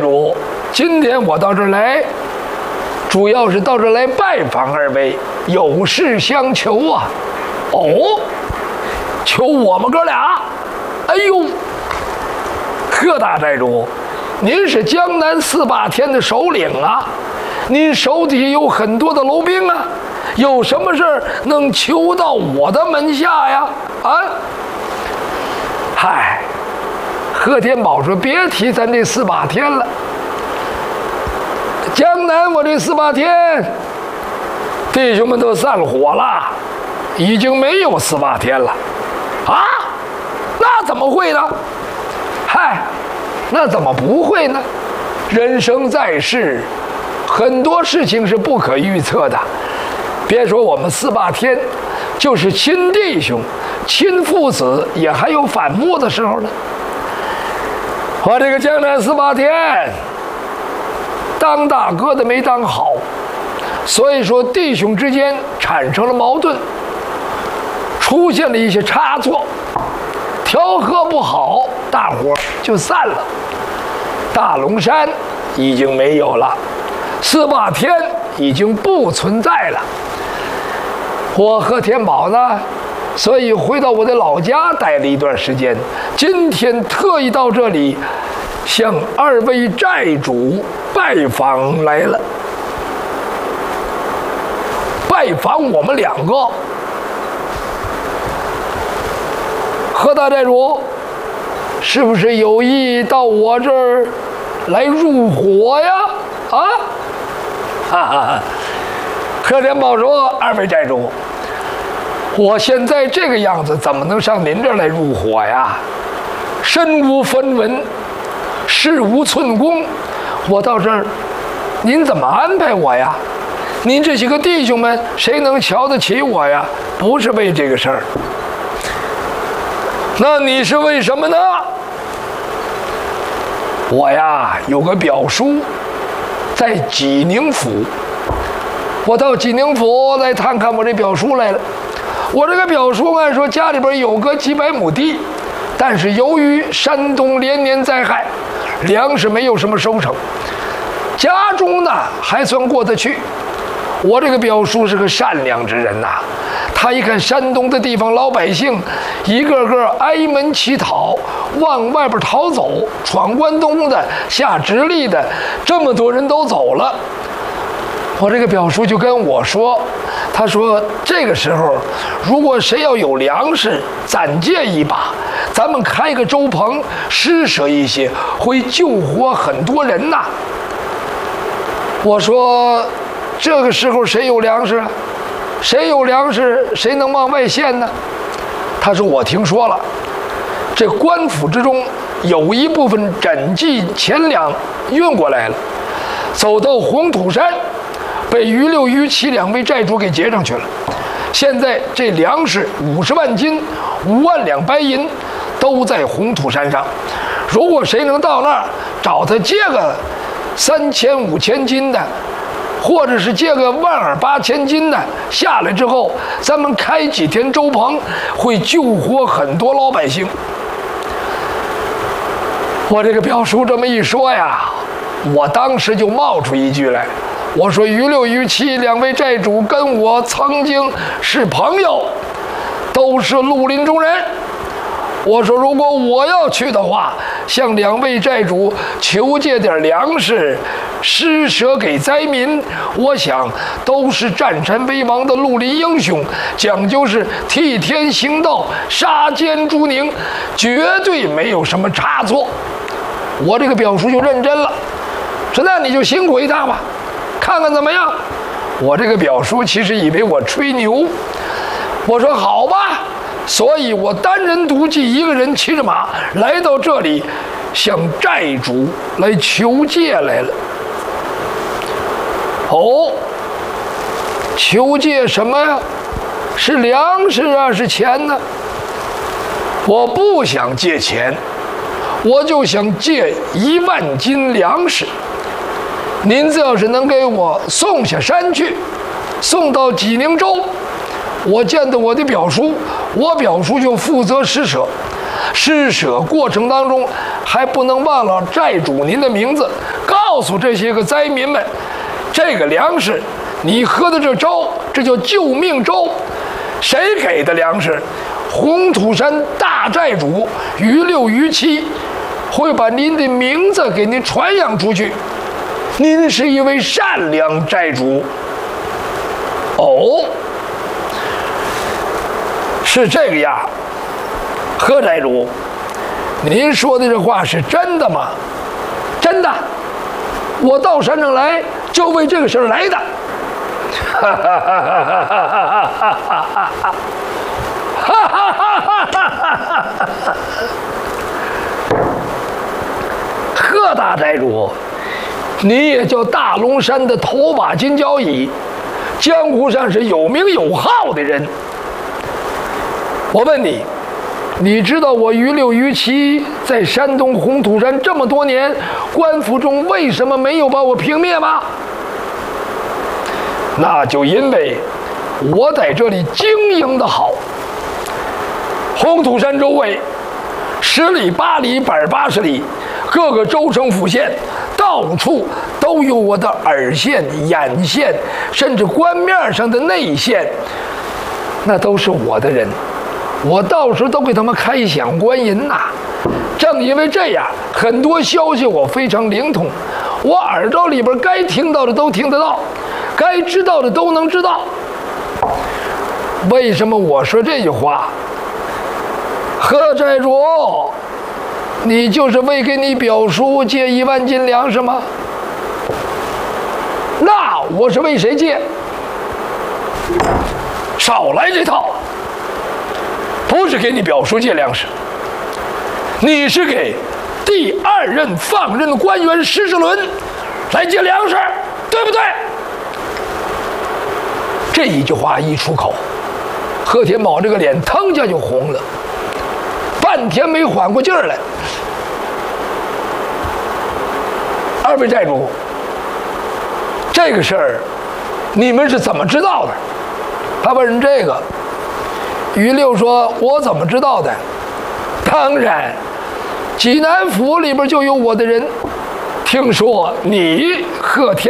主，今天我到这儿来，主要是到这儿来拜访二位，有事相求啊。哦，求我们哥俩？哎呦，贺大寨主，您是江南4-8天的首领啊，您手底下有很多的楼兵啊，有什么事儿能求到我的门下呀？啊？嗨，贺天宝说别提咱这4-8天了，江南我这4-8天，弟兄们都散伙了，已经没有4-8天了。啊？那怎么会呢？嗨，那怎么不会呢？人生在世，很多事情是不可预测的。别说我们4-8天，就是亲弟兄、亲父子，也还有反目的时候呢。我这个江南4-8天，当大哥的没当好，所以说弟兄之间产生了矛盾，出现了一些差错，调和不好，大伙儿就散了。大龙山已经没有了，4-8天已经不存在了。我贺天宝呢，所以回到我的老家待了一段时间，今天特意到这里向二位寨主拜访来了。拜访我们2个，贺大寨主是不是有意到我这儿来入伙呀？啊？哈哈！贺天宝说：“二位寨主，我现在这个样子，怎么能上您这儿来入伙呀？身无分文，事无寸功，我到这儿，您怎么安排我呀？您这些个弟兄们，谁能瞧得起我呀？不是为这个事儿。那你是为什么呢？我呀，有个表叔，在济宁府。我到济宁府来探看我这表叔来了。我这个表叔按说家里边有个几百亩地，但是由于山东连年灾害，粮食没有什么收成，家中呢还算过得去。我这个表叔是个善良之人呐，他一看山东的地方老百姓一个个挨门乞讨，往外边逃走，闯关东的、下直隶的，这么多人都走了。我这个表叔就跟我说，他说这个时候如果谁要有粮食，暂借一把，咱们开个粥棚，施舍一些，会救活很多人呐。我说这个时候谁有粮食啊？谁有粮食，谁能往外献呢？他说我听说了，这官府之中有一部分赈济钱粮运过来了，走到红土山，被于六、于七2位寨主给劫上去了。现在这粮食50万斤、5万两白银都在红土山上。如果谁能到那儿找他借个3000、5000斤的，或者是借个12000、8000斤的，下来之后，咱们开几天粥棚，会救活很多老百姓。我这个表叔这么一说呀，我当时就冒出一句来，我说于六、于七2位寨主跟我曾经是朋友，都是绿林中人。我说如果我要去的话，向2位寨主求借点粮食，施舍给灾民，我想都是占山为王的绿林英雄，讲究是替天行道，杀奸诛佞，绝对没有什么差错。我这个表叔就认真了，说那你就辛苦一趟吧，看看怎么样。我这个表叔其实以为我吹牛，我说好吧，所以我单人独骑一个人骑着马来到这里，向寨主来求借来了。哦，求借什么呀？是粮食啊，是钱呢？我不想借钱，我就想借1万斤粮食。您这要是能给我送下山去，送到济宁州，我见到我的表叔，我表叔就负责施舍。施舍过程当中还不能忘了寨主您的名字， 告诉这些个灾民们，这个粮食，你喝的这粥，这叫救命粥。谁给的粮食？红土山大寨主于六于七会把您的名字给您传扬出去。您是一位善良寨主。哦，是这个呀，何寨主，您说的这话是真的吗？真的，我到山上来就为这个事儿来的。哈哈哈哈哈哈哈哈哈！哈哈哈哈哈！贺大寨主，你也叫大龙山的头把金交椅，江湖上是有名有号的人。我问你，你知道我于六于七在山东红土山这么多年，官府中为什么没有把我平灭吗？那就因为我在这里经营的好。红土山周围10里8里180里，各个州城府县到处都有我的耳线、眼线，甚至官面上的内线，那都是我的人。我到时都给他们开饷官银呐。正因为这样，很多消息我非常灵通，我耳朵里边该听到的都听得到，该知道的都能知道。为什么我说这句话？贺寨主，你就是为给你表叔借1万斤粮食吗？那我是为谁借？少来这套！不是给你表叔借粮食，你是给第2任放任官员施世伦来借粮食，对不对？这一句话一出口，贺天宝这个脸腾一下就红了，半天没缓过劲儿来。2位寨主，这个事儿你们是怎么知道的？他问人这个，于六说：“我怎么知道的？当然，济南府里边就有我的人。听说你贺天